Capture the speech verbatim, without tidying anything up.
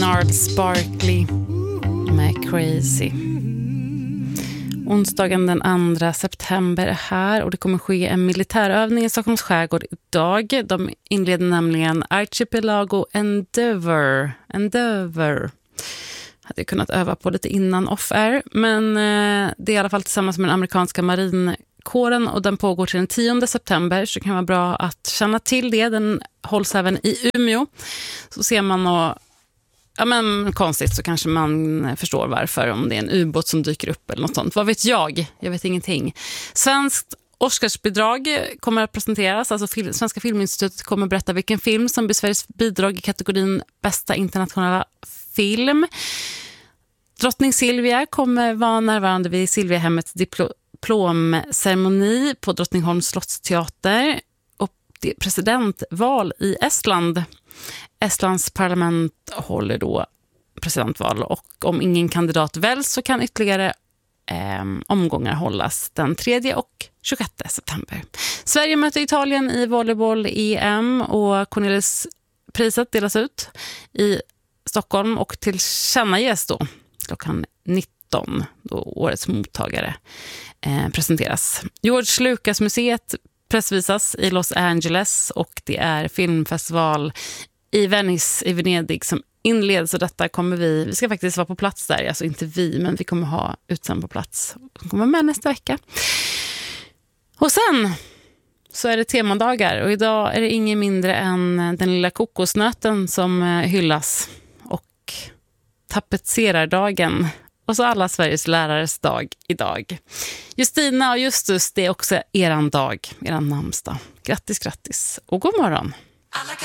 Nard Sparkley med Crazy. Onsdagen den andra september är här och det kommer ske en militärövning i Stockholms skärgård idag. De inleder nämligen Archipelago Endeavour. Endeavour. Hade jag kunnat öva på lite innan off-air, men eh, det är i alla fall tillsammans med den amerikanska marinkåren och den pågår till den tionde september, så det kan vara bra att känna till det. Den hålls även i Umeå. Så ser man och ja, men konstigt så kanske man förstår varför, om det är en ubåt som dyker upp eller något sånt. Vad vet jag? Jag vet ingenting. Svenskt Oscarsbidrag kommer att presenteras. Alltså fil- Svenska Filminstitutet kommer att berätta vilken film som blir Sveriges bidrag i kategorin bästa internationella film. Drottning Silvia kommer vara närvarande vid Silviahemmets diplomceremoni på Drottningholms slottsteater. Och det är presidentval i Estland. Estlands parlament håller då presidentval, och om ingen kandidat väljs så kan ytterligare eh, omgångar hållas den tredje och tjugosjätte september. Sverige möter Italien i volleyboll-E M och Cornelis-priset delas ut i Stockholm och tillkännages då klockan nitton då årets mottagare eh, presenteras. George Lucas-museet pressvisas i Los Angeles och det är filmfestival i Venice i Venedig som inleds, och detta kommer vi, vi ska faktiskt vara på plats där, alltså inte vi, men vi kommer ha utsänd på plats. Vi kommer med nästa vecka. Och sen så är det temadagar, och idag är det ingen mindre än den lilla kokosnöten som hyllas, och tapetserardagen, och så alla Sveriges lärares dag idag. Justina och Justus, det är också eran dag, eran namnsdag. Grattis, grattis och god morgon.